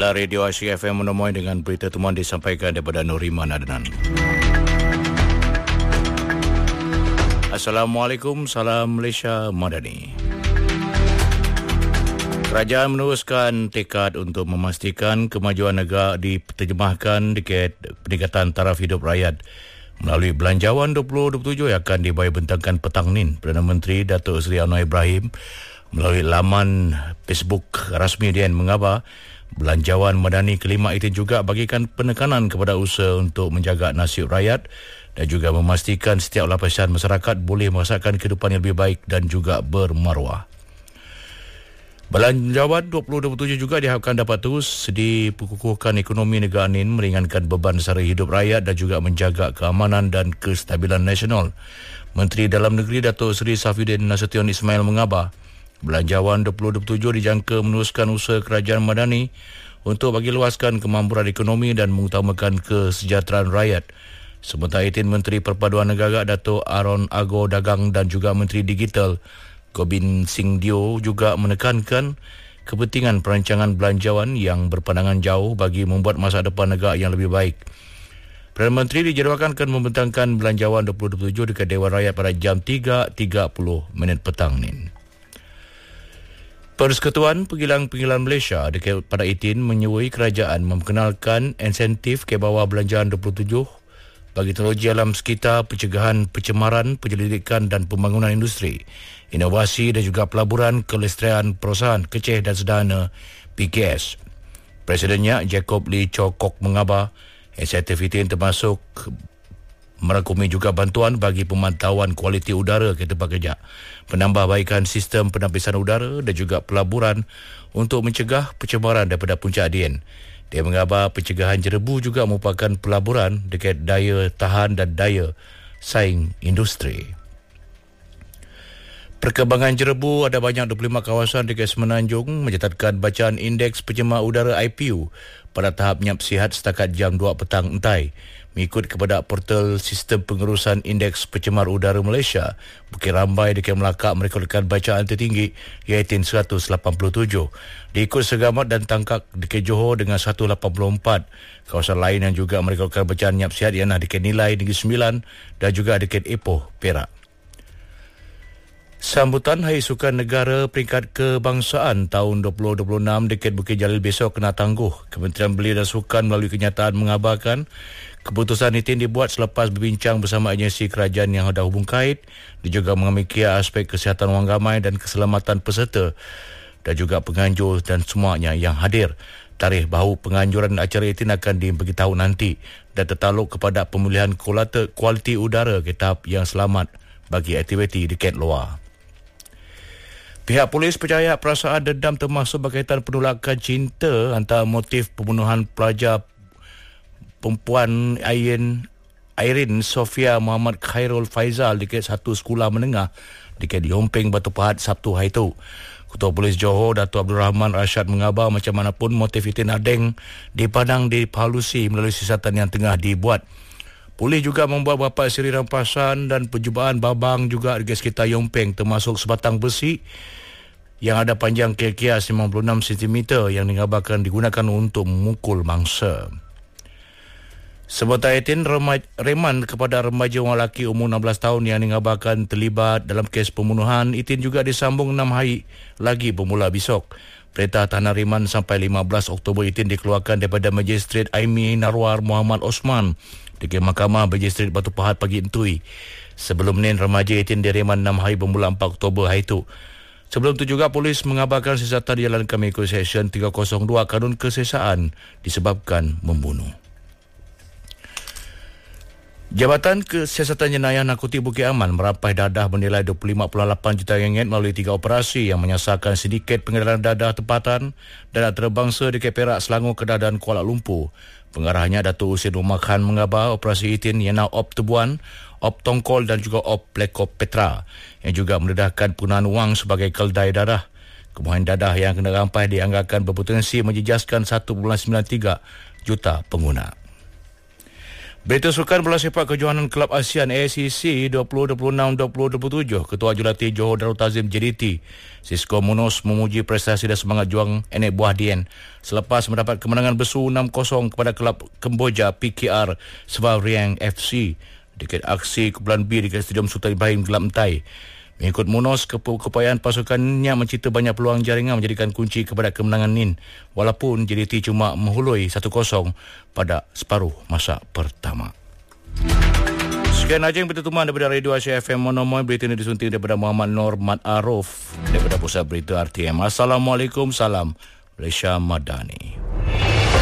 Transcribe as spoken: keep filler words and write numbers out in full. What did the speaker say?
Inilah Radio Asyik F M menemui dengan berita temuan disampaikan daripada Nuriman Adnan. Assalamualaikum, salam Malaysia Madani. Kerajaan meneruskan tekad untuk memastikan kemajuan negara diterjemahkan dekat peningkatan taraf hidup rakyat melalui Belanjawan dua ribu dua puluh tujuh yang akan dibayar bentangkan petang ni. Perdana Menteri Datuk Seri Anwar Ibrahim melalui laman Facebook rasmi D N mengabar Belanjawan Madani kelima itu juga bagikan penekanan kepada usaha untuk menjaga nasib rakyat dan juga memastikan setiap lapisan masyarakat boleh merasakan kehidupan yang lebih baik dan juga bermaruah. Belanjawan dua ribu dua puluh tujuh juga diharapkan dapat terus diperkukuhkan ekonomi negara ini, meringankan beban sara hidup rakyat dan juga menjaga keamanan dan kestabilan nasional. Menteri Dalam Negeri Datuk Seri Saifuddin Nasution Ismail mengabar Belanjawan dua ribu dua puluh tujuh dijangka meneruskan usaha kerajaan Madani untuk bagi luaskan kemampuan ekonomi dan mengutamakan kesejahteraan rakyat. Sementara itu, Menteri Perpaduan Negara Datuk Aaron Ago Dagang dan juga Menteri Digital Gobind Singh Dio juga menekankan kepentingan perancangan belanjawan yang berpandangan jauh bagi membuat masa depan negara yang lebih baik. Perdana Menteri dijadualkan akan membentangkan Belanjawan dua ribu dua puluh tujuh dekat Dewan Rakyat pada jam tiga tiga puluh minit petang ni. Persekutuan Penggilang-Penggilang Malaysia dekat pada itin menyuai kerajaan memperkenalkan insentif ke bawah Belanjawan dua ribu dua puluh tujuh bagi teknologi alam sekitar, pencegahan pencemaran, penyelidikan dan pembangunan industri, inovasi dan juga pelaburan kelestarian perusahaan kecil dan sederhana P K S. Presidennya Jacob Lee Chow Kok mengabar insentif itu termasuk merangkumi juga bantuan bagi pemantauan kualiti udara ke tempat kerja, penambahbaikan sistem penapisan udara dan juga pelaburan untuk mencegah pencemaran daripada puncak Dian. Dia mengabar pencegahan jerebu juga merupakan pelaburan dekat daya tahan dan daya saing industri. Perkembangan jerebu, ada banyak dua puluh lima kawasan dekat Semenanjung mencatatkan bacaan indeks pencemar udara I P U pada tahap nyap sihat setakat jam dua petang entai. Mengikut kepada portal Sistem Pengurusan Indeks Pencemar Udara Malaysia, Bukit Rambai dekat Melaka merekodkan bacaan tertinggi iaitu seratus lapan puluh tujuh. Diikut Segamat dan Tangkak dekat Johor dengan seratus lapan puluh empat. Kawasan lain yang juga merekodkan bacaan nyap sihat ialah dekat Nilai Negeri Sembilan dan juga dekat Ipoh, Perak. Sambutan Hari Sukan Negara Peringkat Kebangsaan tahun dua ribu dua puluh enam dekat Bukit Jalil besok kena tangguh. Kementerian Belia dan Sukan melalui kenyataan mengabarkan keputusan itu dibuat selepas berbincang bersama agensi kerajaan yang ada hubung kait dan juga mengambil kira aspek kesihatan wang ramai dan keselamatan peserta dan juga penganjur dan semuanya yang hadir. Tarikh bahu penganjuran acara itu akan diberitahu nanti dan tertaluk kepada pemulihan kualiti udara ke tahap yang selamat bagi aktiviti dekat luar. Pihak polis percaya perasaan dendam termasuk berkaitan penolakan cinta antara motif pembunuhan pelajar perempuan Ain Airin Sofia Muhammad Khairul Faizal dekat satu sekolah menengah dekat Yomping Batu Pahat Sabtu hari itu. Ketua Polis Johor Datuk Abdul Rahman Rashad mengabar macam mana pun motif itu nadeng dipandang dihalusi melalui siasatan yang tengah dibuat. Polis juga membuat beberapa siri rampasan dan percubaan babang juga di sekitar Yomping termasuk sebatang besi yang ada panjang kira-kira sembilan puluh enam sentimeter yang digabarkan digunakan untuk memukul mangsa. Sementara itu, reman kepada remaja orang lelaki umur enam belas tahun yang digabarkan terlibat dalam kes pembunuhan itu juga disambung enam hari lagi bermula besok. Perintah tahanan reman sampai lima belas Oktober itu dikeluarkan daripada Magistrate Aimi Narwar Muhammad Osman di Mahkamah Magistrate Batu Pahat pagi Entui. Sebelum ni, remaja itu direman enam hari bermula empat Oktober hari itu. Sebelum itu juga polis mengabarkan siasatan dijalankan mengikut Seksyen tiga kosong dua Kanun Kesesaan disebabkan membunuh. Jabatan Kesiasatan Jenayah Narkotik Bukit Aman merampas dadah bernilai dua puluh lima koma lapan juta ringgit melalui tiga operasi yang menyasarkan sindiket pengedaran dadah tempatan dan antarabangsa dekat Perak, Selangor, Kedah dan Kuala Lumpur. Pengarahnya Datuk Husin Umar Khan mengabar operasi itin ialah Op Tebuan, Op Tongkol dan juga Op Plekop Petra yang juga mendedahkan penggunaan wang sebagai keldai dadah. Kemurahan dadah yang kena rampas dianggarkan berpotensi menjejaskan satu perpuluhan sembilan tiga juta pengguna. Berita sukan bola sepak kejohanan Kelab ASEAN A C C dua ribu dua puluh enam dua ribu dua puluh tujuh, Ketua Jurulatih Johor Darul Tazim J D T, Cisco Munoz memuji prestasi dan semangat juang anak buah Dien selepas mendapat kemenangan bersu enam kosong kepada kelab Kemboja P K R Svariang F C dekat aksi kumpulan B dekat Stadium Sultan Ibrahim Kelab Entai. Mengikut Munoz, keupayaan pasukannya mencipta banyak peluang jaringan menjadikan kunci kepada kemenangan Nin, walaupun J D T cuma menghului satu kosong pada separuh masa pertama. Sekian aja yang bertemuan daripada Radio Asia F M Monomoy. Berita ini disunting daripada Muhammad Nur Mat Aruf daripada Pusat Berita R T M. Assalamualaikum, salam Malaysia Madani.